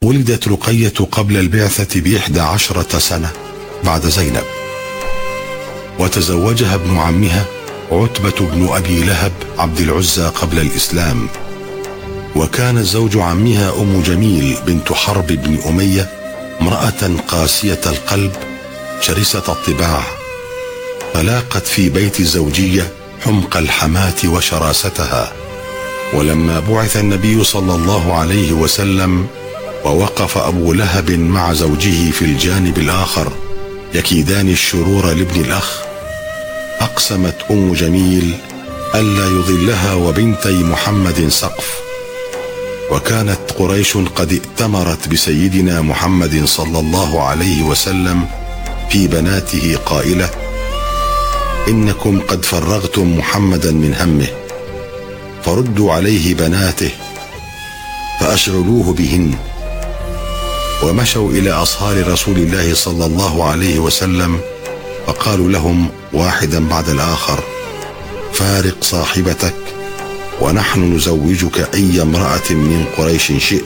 ولدت رقية قبل البعثة ب11 سنة بعد زينب، وتزوجها ابن عمها عتبة بن أبي لهب عبد العزى قبل الإسلام، وكان زوج عمها أم جميل بنت حرب بن أمية امرأة قاسية القلب شرسة الطباع، فلاقت في بيت الزوجية حمق الحماة وشراستها. ولما بعث النبي صلى الله عليه وسلم ووقف أبو لهب مع زوجه في الجانب الآخر يكيدان الشرور لابن الأخ، أقسمت أم جميل ألا يضلها وبنتي محمد سقف. وكانت قريش قد ائتمرت بسيدنا محمد صلى الله عليه وسلم في بناته قائلة: إنكم قد فرغتم محمدا من همه، فردوا عليه بناته فأشغلوه بهن. ومشوا إلى أصهار رسول الله صلى الله عليه وسلم فقالوا لهم واحدا بعد الآخر: فارق صاحبتك ونحن نزوجك أي امرأة من قريش شئت.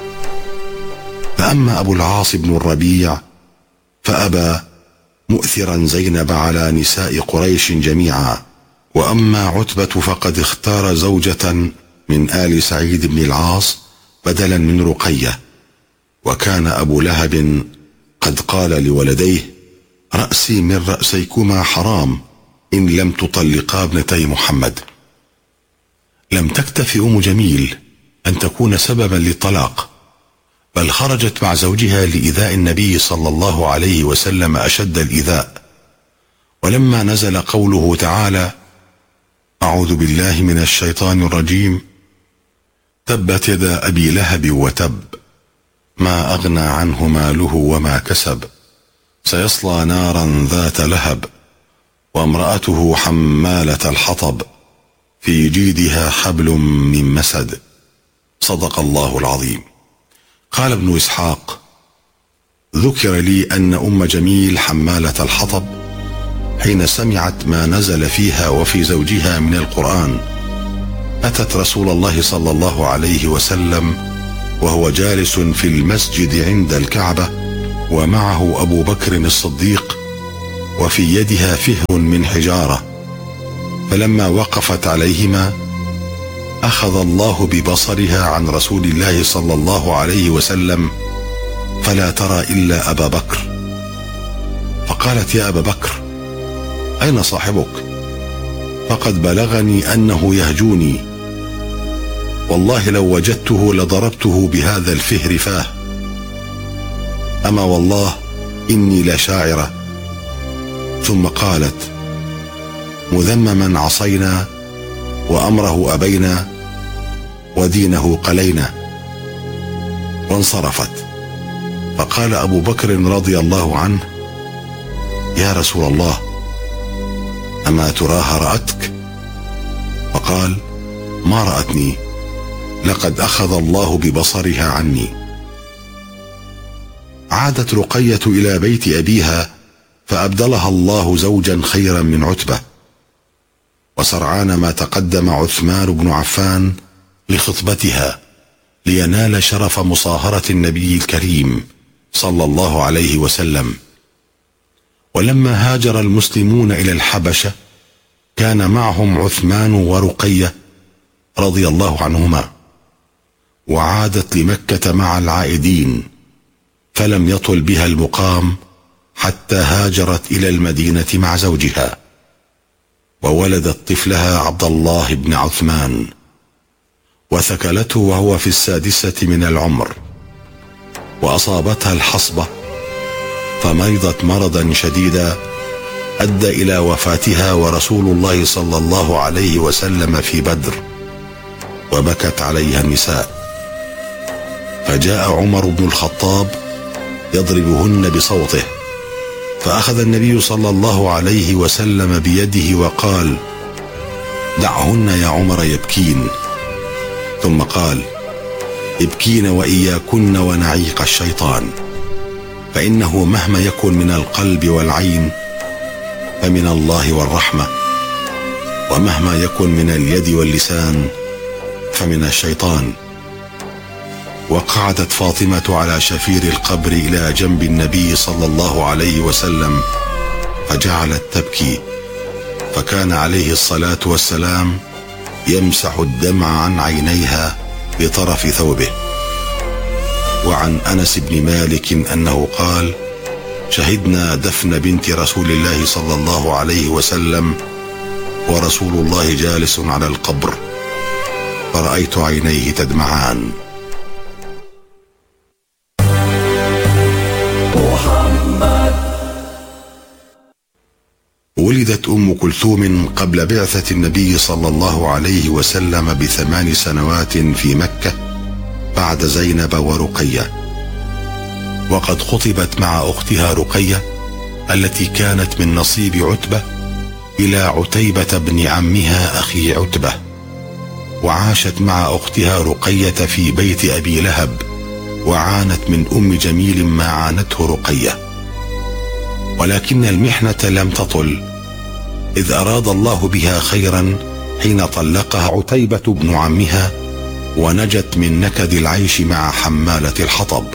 فأما أبو العاص بن الربيع فأبى، مؤثرا زينب على نساء قريش جميعا. وأما عتبة فقد اختار زوجة من آل سعيد بن العاص بدلا من رقية. وكان أبو لهب قد قال لولديه: رأسي من رأسيكما حرام إن لم تطلقا ابنتي محمد. لم تكتف أم جميل أن تكون سببا للطلاق، بل خرجت مع زوجها لإيذاء النبي صلى الله عليه وسلم أشد الإيذاء. ولما نزل قوله تعالى: أعوذ بالله من الشيطان الرجيم، تبت يدا أبي لهب وتب، ما أغنى عنه ماله وما كسب، سيصلى نارا ذات لهب، وامرأته حمالة الحطب، في جيدها حبل من مسد. صدق الله العظيم. قال ابن إسحاق: ذكر لي أن أم جميل حمالة الحطب حين سمعت ما نزل فيها وفي زوجها من القرآن أتت رسول الله صلى الله عليه وسلم وهو جالس في المسجد عند الكعبة ومعه أبو بكر الصديق، وفي يدها فهر من حجارة، فلما وقفت عليهما أخذ الله ببصرها عن رسول الله صلى الله عليه وسلم فلا ترى إلا أبا بكر. فقالت: يا أبا بكر، أين صاحبك؟ فقد بلغني أنه يهجوني، والله لو وجدته لضربته بهذا الفهر فاه، أما والله إني لشاعرة. ثم قالت: مذمما عصينا وأمره أبينا ودينه قلينا، وانصرفت. فقال أبو بكر رضي الله عنه: يا رسول الله، أما تراها رأتك؟ فقال: ما رأتني، لقد أخذ الله ببصرها عني. عادت رقية إلى بيت أبيها فأبدلها الله زوجا خيرا من عتبة. وسرعان ما تقدم عثمان بن عفان لخطبتها لينال شرف مصاهرة النبي الكريم صلى الله عليه وسلم. ولما هاجر المسلمون إلى الحبشة كان معهم عثمان ورقية رضي الله عنهما، وعادت لمكة مع العائدين، فلم يطل بها المقام حتى هاجرت إلى المدينة مع زوجها، وولدت طفلها عبد الله بن عثمان، وثكلته وهو في 6 من العمر، وأصابتها الحصبة فمرضت مرضا شديدا أدى إلى وفاتها، ورسول الله صلى الله عليه وسلم في بدر، وبكت عليها النساء. فجاء عمر بن الخطاب يضربهن بصوته، فأخذ النبي صلى الله عليه وسلم بيده وقال: دعهن يا عمر يبكين. ثم قال: ابكين وإياكن ونعيق الشيطان، فإنه مهما يكن من القلب والعين فمن الله والرحمة، ومهما يكن من اليد واللسان فمن الشيطان. وقعدت فاطمة على شفير القبر إلى جنب النبي صلى الله عليه وسلم، فجعلت تبكي، فكان عليه الصلاة والسلام يمسح الدمع عن عينيها بطرف ثوبه. وعن أنس بن مالك أنه قال: شهدنا دفن بنت رسول الله صلى الله عليه وسلم ورسول الله جالس على القبر، فرأيت عينيه تدمعان. ولدت أم كلثوم قبل بعثة النبي صلى الله عليه وسلم ب8 سنوات في مكة بعد زينب ورقية، وقد خطبت مع أختها رقية التي كانت من نصيب عتبة إلى عتيبة بن عمها أخي عتبة، وعاشت مع أختها رقية في بيت أبي لهب، وعانت من أم جميل ما عانته رقية، ولكن المحنة لم تطل، إذ أراد الله بها خيرا حين طلقها عتيبة بن عمها ونجت من نكد العيش مع حمالة الحطب.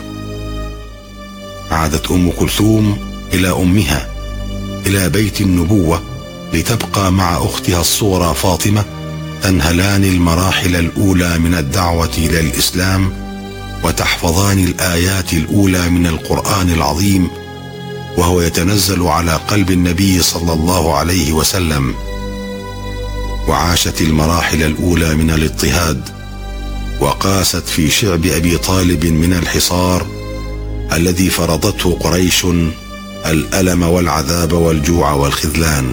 عادت أم كلثوم إلى أمها إلى بيت النبوة لتبقى مع أختها الصغرى فاطمة تنهلان المراحل الأولى من الدعوة إلى الإسلام، وتحفظان الآيات الأولى من القرآن العظيم وهو يتنزل على قلب النبي صلى الله عليه وسلم. وعاشت المراحل الأولى من الاضطهاد، وقاست في شعب أبي طالب من الحصار الذي فرضته قريش الألم والعذاب والجوع والخذلان.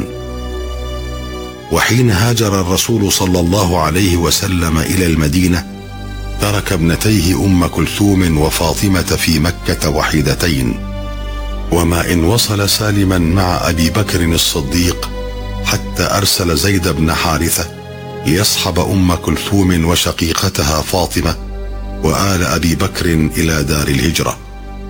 وحين هاجر الرسول صلى الله عليه وسلم إلى المدينة ترك ابنتيه أم كلثوم وفاطمة في مكة وحيدتين، وما إن وصل سالما مع أبي بكر الصديق حتى أرسل زيد بن حارثة ليصحب أم كلثوم وشقيقتها فاطمة وآل أبي بكر إلى دار الهجرة.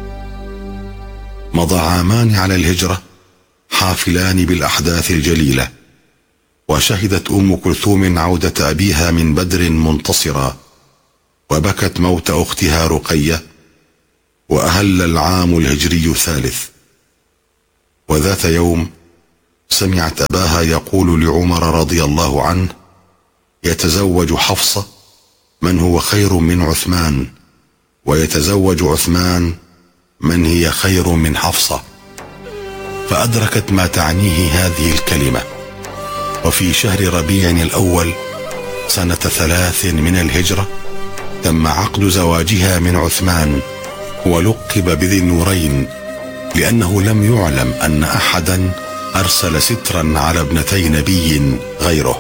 مضى عامان على الهجرة حافلان بالأحداث الجليلة، وشهدت أم كلثوم عودة أبيها من بدر منتصرا، وبكت موت أختها رقية، وأهل العام الهجري الثالث. وذات يوم سمعت أباها يقول لعمر رضي الله عنه: يتزوج حفصة من هو خير من عثمان، ويتزوج عثمان من هي خير من حفصة. فأدركت ما تعنيه هذه الكلمة. وفي شهر ربيع الأول سنة 3 من الهجرة تم عقد زواجها من عثمان، ولقب بذي النورين لأنه لم يعلم أن أحدا أرسل سترا على ابنتي نبي غيره.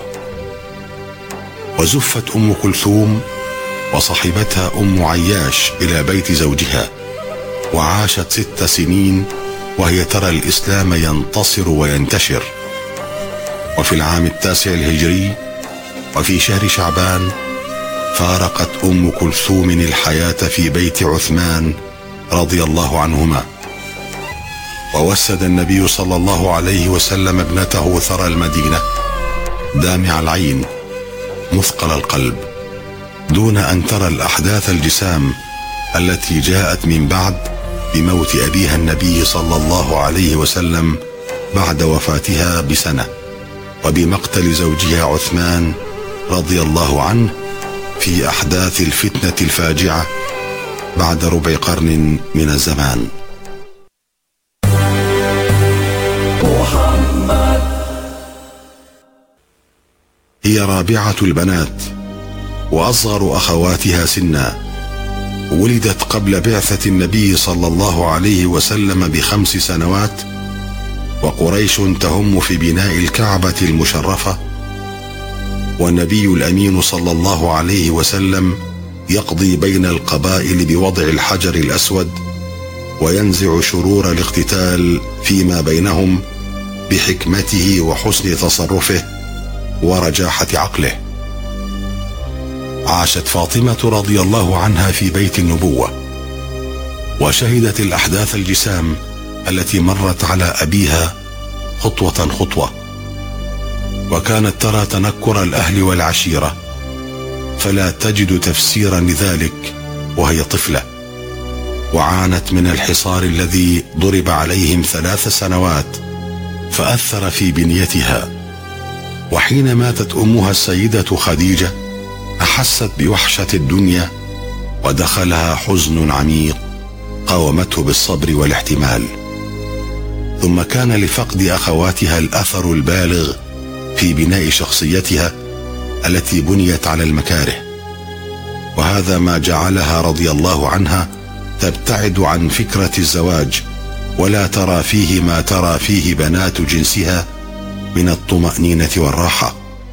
وزفت أم كلثوم وصحبتها أم عياش إلى بيت زوجها، وعاشت 6 سنين وهي ترى الإسلام ينتصر وينتشر. وفي العام 9 الهجري وفي شهر شعبان فارقت أم كلثوم الحياة في بيت عثمان رضي الله عنهما. ووسد النبي صلى الله عليه وسلم ابنته ثرى المدينة دامع العين مثقل القلب، دون أن ترى الأحداث الجسام التي جاءت من بعد بموت أبيها النبي صلى الله عليه وسلم بعد وفاتها ب1 سنة، وبمقتل زوجها عثمان رضي الله عنه في أحداث الفتنة الفاجعة بعد ربع قرن من الزمان. هي رابعة البنات وأصغر أخواتها سنا، ولدت قبل بعثة النبي صلى الله عليه وسلم ب5 سنوات، وقريش تهم في بناء الكعبة المشرفة، والنبي الأمين صلى الله عليه وسلم يقضي بين القبائل بوضع الحجر الأسود، وينزع شرور الاقتتال فيما بينهم بحكمته وحسن تصرفه ورجاحة عقله. عاشت فاطمة رضي الله عنها في بيت النبوة، وشهدت الأحداث الجسام التي مرت على أبيها خطوة خطوة، وكانت ترى تنكر الأهل والعشيرة، فلا تجد تفسيرا لذلك وهي طفلة، وعانت من الحصار الذي ضرب عليهم 3 سنوات فأثر في بنيتها. وحين ماتت أمها السيدة خديجة أحست بوحشة الدنيا ودخلها حزن عميق قاومته بالصبر والاحتمال. ثم كان لفقد أخواتها الأثر البالغ في بناء شخصيتها التي بنيت على المكاره، وهذا ما جعلها رضي الله عنها تبتعد عن فكرة الزواج ولا ترى فيه ما ترى فيه بنات جنسها من الطمأنينة والراحة.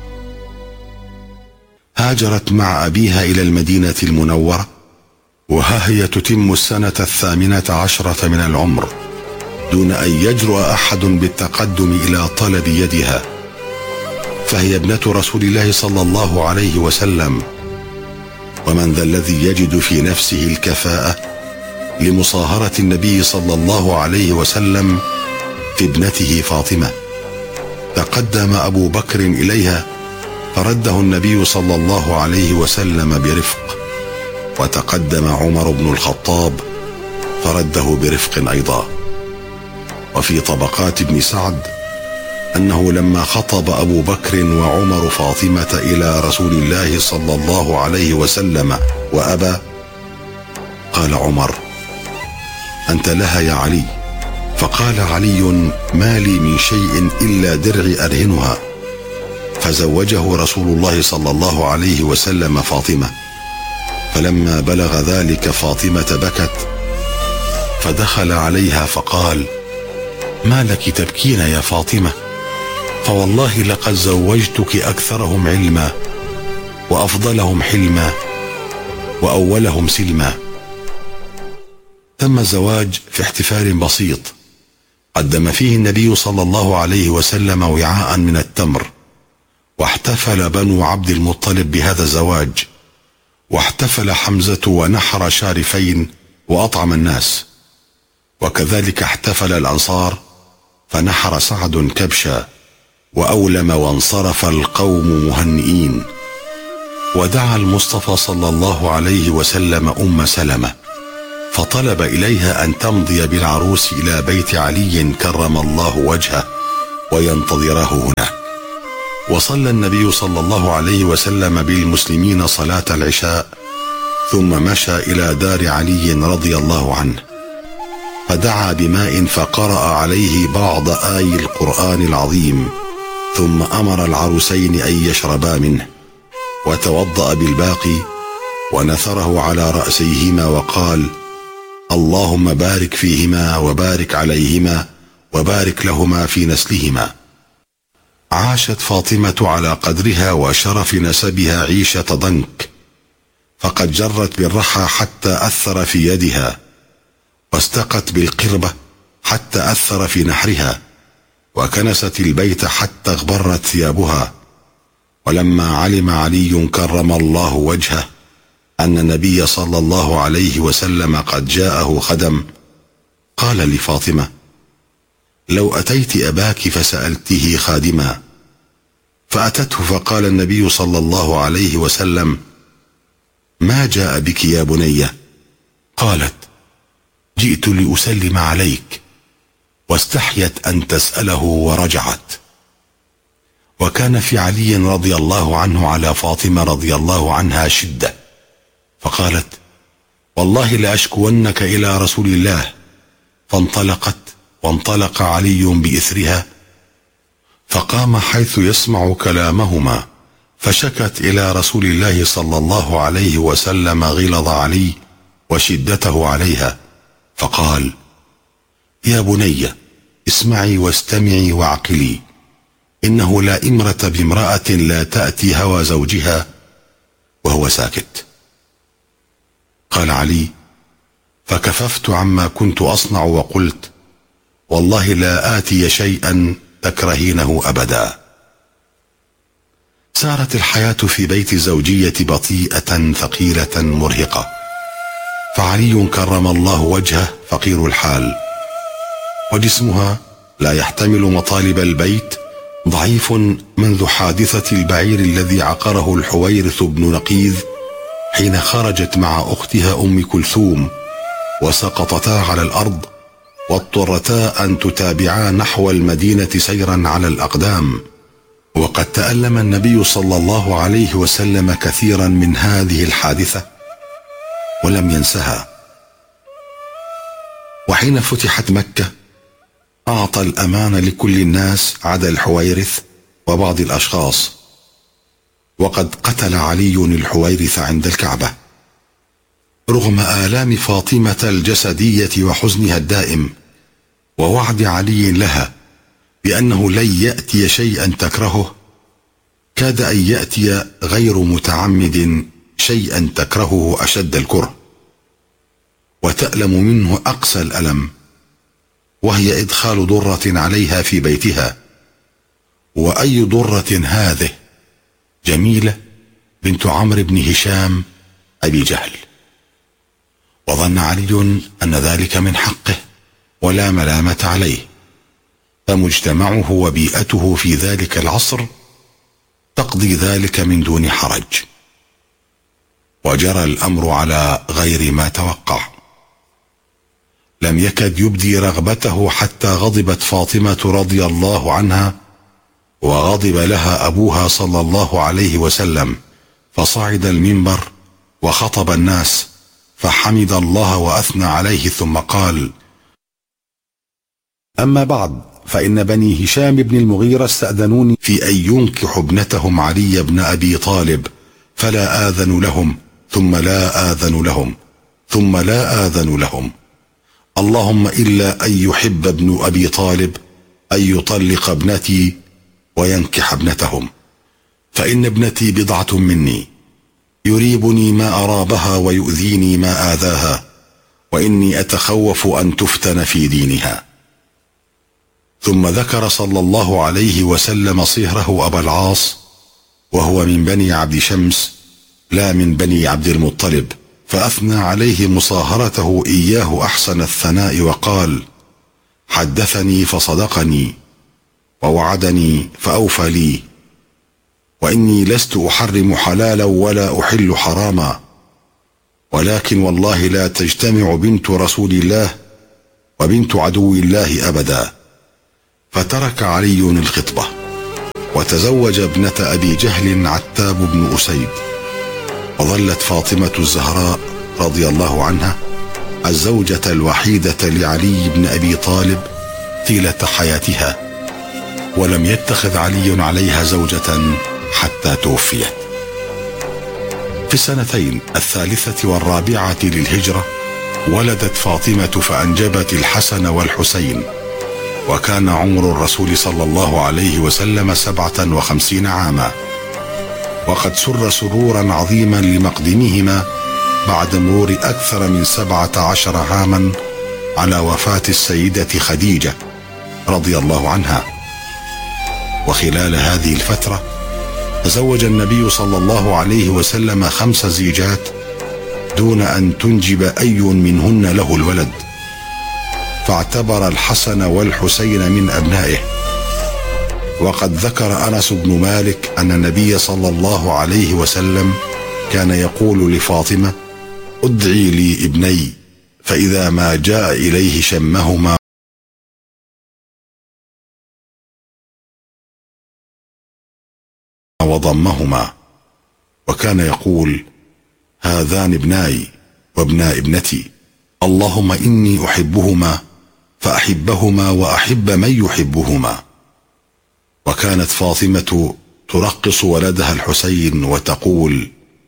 هاجرت مع أبيها إلى المدينة المنورة، وها هي تتم 18 من العمر دون أن يجرؤ أحد بالتقدم إلى طلب يدها، فهي ابنة رسول الله صلى الله عليه وسلم. ومن ذا الذي يجد في نفسه الكفاءة لمصاهرة النبي صلى الله عليه وسلم في ابنته فاطمة؟ تقدم أبو بكر إليها فرده النبي صلى الله عليه وسلم برفق، وتقدم عمر بن الخطاب فرده برفق أيضا. وفي طبقات ابن سعد أنه لما خطب أبو بكر وعمر فاطمة إلى رسول الله صلى الله عليه وسلم وأبى، قال عمر: أنت لها يا علي. فقال علي: ما لي من شيء إلا درعي أرهنها. فزوجه رسول الله صلى الله عليه وسلم فاطمة. فلما بلغ ذلك فاطمة بكت، فدخل عليها فقال: ما لك تبكين يا فاطمة؟ فوالله لقد زوجتك أكثرهم علما وأفضلهم حلما وأولهم سلما. تم الزواج في احتفال بسيط قدم فيه النبي صلى الله عليه وسلم وعاء من التمر، واحتفل بنو عبد المطلب بهذا الزواج، واحتفل حمزة ونحر شارفين وأطعم الناس، وكذلك احتفل الأنصار فنحر سعد كبشا وأولم وانصرف القوم مهنئين. ودعا المصطفى صلى الله عليه وسلم أم سلمة فطلب إليها أن تمضي بالعروس إلى بيت علي كرم الله وجهه وينتظره هناك. وصلى النبي صلى الله عليه وسلم بالمسلمين صلاة العشاء، ثم مشى إلى دار علي رضي الله عنه، فدعا بماء فقرأ عليه بعض آي القرآن العظيم، ثم أمر العروسين أن يشربا منه، وتوضأ بالباقي ونثره على رأسيهما وقال: اللهم بارك فيهما وبارك عليهما وبارك لهما في نسلهما. عاشت فاطمة على قدرها وشرف نسبها عيشة ضنك، فقد جرت بالرحى حتى أثر في يدها، واستقت بالقربة حتى أثر في نحرها، وكنست البيت حتى اغبرت ثيابها. ولما علم علي كرم الله وجهه أن النبي صلى الله عليه وسلم قد جاءه خدم، قال لفاطمة: لو أتيت أباك فسألته خادما. فأتته فقال النبي صلى الله عليه وسلم: ما جاء بك يا بني؟ قالت: جئت لأسلم عليك، واستحيت أن تسأله ورجعت. وكان في علي رضي الله عنه على فاطمة رضي الله عنها شدة، فقالت: والله لأشكونك إلى رسول الله. فانطلقت، وانطلق علي بإثرها، فقام حيث يسمع كلامهما، فشكت إلى رسول الله صلى الله عليه وسلم غلظ علي وشدته عليها، فقال: يا بني اسمعي واستمعي واعقلي، إنه لا إمرة بامرأة لا تأتي هوى زوجها وهو ساكت. قال علي: فكففت عما كنت أصنع وقلت: والله لا آتي شيئا تكرهينه أبدا. سارت الحياة في بيت الزوجية بطيئة ثقيلة مرهقة، فعلي كرم الله وجهه فقير الحال، وجسمها لا يحتمل مطالب البيت، ضعيف منذ حادثة البعير الذي عقره الحويرث بن نقيذ حين خرجت مع أختها أم كلثوم وسقطتا على الأرض واضطرتا أن تتابعا نحو المدينة سيرا على الأقدام. وقد تألم النبي صلى الله عليه وسلم كثيرا من هذه الحادثة ولم ينسها. وحين فتحت مكة أعطى الأمان لكل الناس عدا الحويرث وبعض الأشخاص، وقد قتل علي الحويرث عند الكعبة رغم آلام فاطمة الجسدية وحزنها الدائم، ووعد علي لها بأنه لن يأتي شيئا تكرهه، كاد أن يأتي غير متعمد شيئا تكرهه أشد الكره وتألم منه أقصى الألم، وهي إدخال ضرة عليها في بيتها. وأي ضرة هذه؟ جميلة بنت عمرو بن هشام أبي جهل. وظن علي أن ذلك من حقه ولا ملامة عليه، فمجتمعه وبيئته في ذلك العصر تقضي ذلك من دون حرج، وجرى الأمر على غير ما توقع. لم يكد يبدي رغبته حتى غضبت فاطمة رضي الله عنها، وغضب لها أبوها صلى الله عليه وسلم، فصعد المنبر وخطب الناس فحمد الله وأثنى عليه ثم قال: أما بعد، فإن بني هشام بن المغيرة استأذنوني في أن ينكحوا ابنتهم علي بن أبي طالب، فلا آذن لهم ثم لا آذن لهم ثم لا آذن لهم، اللهم إلا أن يحب ابن أبي طالب أن يطلق ابنتي وينكح ابنتهم، فإن ابنتي بضعة مني، يريبني ما أرابها ويؤذيني ما آذاها، وإني أتخوف أن تفتن في دينها. ثم ذكر صلى الله عليه وسلم صهره أبا العاص، وهو من بني عبد شمس لا من بني عبد المطلب، فأثنى عليه مصاهرته إياه أحسن الثناء، وقال: حدثني فصدقني، ووعدني فأوفى لي، وإني لست أحرم حلالا ولا أحل حراما، ولكن والله لا تجتمع بنت رسول الله وبنت عدو الله أبدا. فترك علي الخطبة وتزوج ابنة أبي جهل عتاب بن أسيد، وظلت فاطمة الزهراء رضي الله عنها الزوجة الوحيدة لعلي بن أبي طالب طيلة حياتها، ولم يتخذ علي عليها زوجة حتى توفيت. في السنتين 3 و4 للهجرة ولدت فاطمة فأنجبت الحسن والحسين، وكان عمر الرسول صلى الله عليه وسلم 57 عاما، وقد سر سرورا عظيما لمقدمهما بعد مرور أكثر من 17 عاما على وفاة السيدة خديجة رضي الله عنها. وخلال هذه الفترة تزوج النبي صلى الله عليه وسلم 5 زيجات دون أن تنجب أي منهن له الولد، فاعتبر الحسن والحسين من أبنائه. وقد ذكر أنس بن مالك أن النبي صلى الله عليه وسلم كان يقول لفاطمة: ادعي لي ابني، فإذا ما جاء إليه شمهما وضمهما، وكان يقول: هذان ابناي وابنا ابنتي، اللهم إني أحبهما فأحبهما وأحب من يحبهما. وكانت فاطمة ترقص ولدها الحسين وتقول: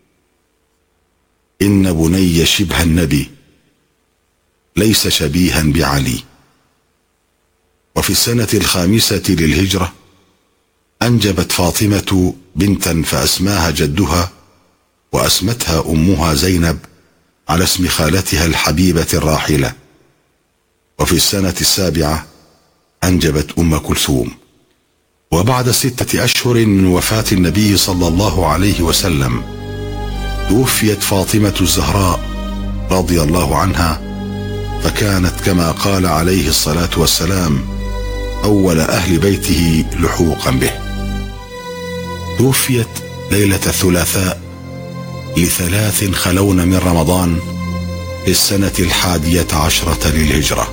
إن بني شبه النبي ليس شبيها بعلي. وفي السنة 5 للهجرة أنجبت فاطمة بنتا فأسماها جدها، وأسمتها أمها زينب على اسم خالتها الحبيبة الراحلة. وفي السنة 7 أنجبت أم كلثوم. وبعد 6 أشهر من وفاة النبي صلى الله عليه وسلم توفيت فاطمة الزهراء رضي الله عنها، فكانت كما قال عليه الصلاة والسلام أول أهل بيته لحوقا به. توفيت ليلة الثلاثاء ل3 خلون من رمضان في السنة 11 للهجرة.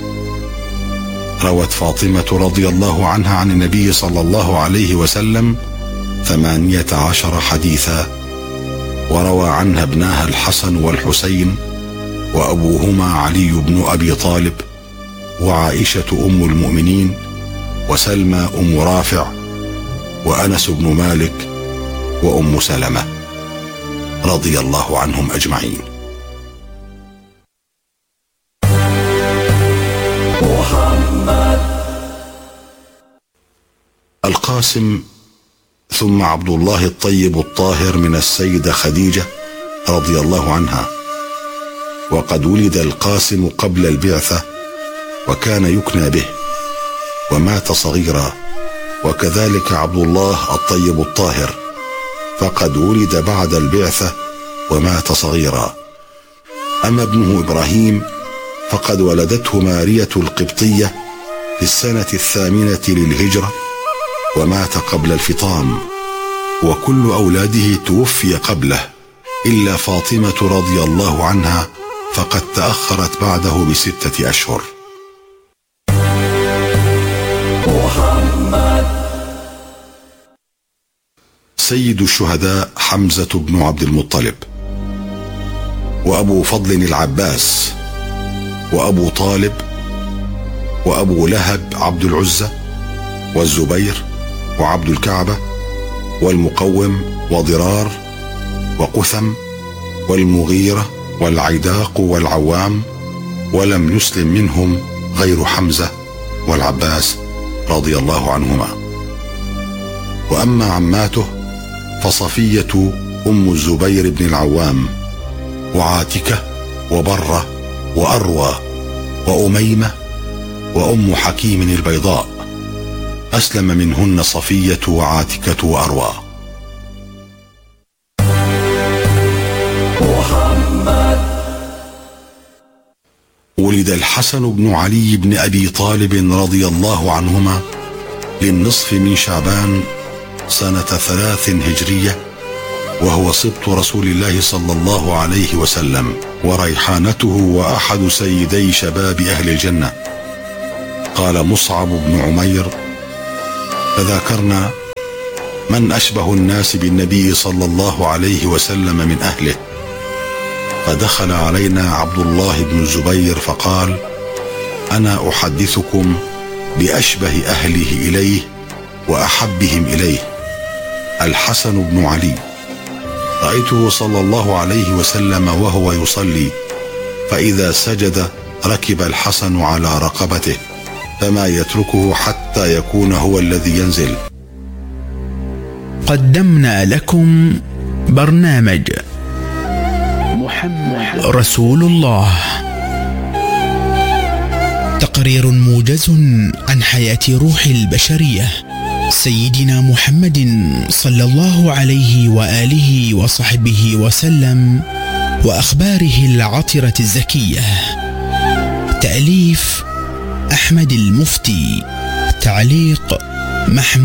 روت فاطمة رضي الله عنها عن النبي صلى الله عليه وسلم 18 حديثا، وروى عنها ابناها الحسن والحسين، وأبوهما علي بن أبي طالب، وعائشة أم المؤمنين، وسلمى أم رافع، وأنس بن مالك، وأم سلمة، رضي الله عنهم أجمعين. القاسم ثم عبد الله الطيب الطاهر من السيدة خديجة رضي الله عنها. وقد ولد القاسم قبل البعثة وكان يكنى به، ومات صغيرا، وكذلك عبد الله الطيب الطاهر فقد ولد بعد البعثة ومات صغيرا. أما ابنه إبراهيم فقد ولدته مارية القبطية في السنة 8 للهجرة ومات قبل الفطام، وكل أولاده توفي قبله إلا فاطمة رضي الله عنها فقد تأخرت بعده ب6 أشهر. سيد الشهداء حمزة بن عبد المطلب، وأبو فضل العباس، وأبو طالب، وأبو لهب عبد العزة، والزبير، وعبد الكعبة، والمقوم، وضرار، وقثم، والمغيرة، والعيداق، والعوام، ولم يسلم منهم غير حمزة والعباس رضي الله عنهما. وأما عماته فصفية أم الزبير بن العوام، وعاتكة، وبرة، وأروى، وأميمة، وأم حكيم البيضاء، أسلم منهن صفية وعاتكة وأروى. ولد الحسن بن علي بن أبي طالب رضي الله عنهما للنصف من شعبان سنة 3 هجرية، وهو سبط رسول الله صلى الله عليه وسلم، وريحانته وأحد سيدي شباب أهل الجنة. قال مصعب بن عمير: فذاكرنا من أشبه الناس بالنبي صلى الله عليه وسلم من أهله، فدخل علينا عبد الله بن الزبير فقال: أنا أحدثكم بأشبه أهله إليه وأحبهم إليه، الحسن بن علي. رأيته صلى الله عليه وسلم وهو يصلي، فإذا سجد ركب الحسن على رقبته، فما يتركه حتى يكون هو الذي ينزل. قدمنا لكم برنامج محمد رسول الله، تقرير موجز عن حياة روح البشرية سيدنا محمد صلى الله عليه وآله وصحبه وسلم، وأخباره العطرة الزكية. تأليف أحمد المفتي، تعليق محمد